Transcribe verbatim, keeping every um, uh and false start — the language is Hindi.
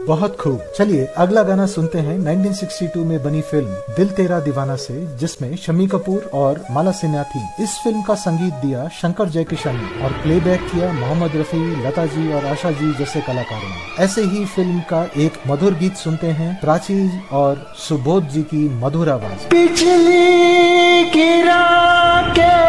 बहुत खूब। चलिए अगला गाना सुनते हैं उन्नीस सौ बासठ में बनी फिल्म दिल तेरा दीवाना से, जिसमें शम्मी कपूर और माला सिन्हा थी। इस फिल्म का संगीत दिया शंकर जयकिशन ने और प्लेबैक किया मोहम्मद रफी, लता जी और आशा जी जैसे कलाकारों ने। ऐसे ही फिल्म का एक मधुर गीत सुनते हैं प्राची और सुबोध जी की मधुर आवाज। पिछली गिरा के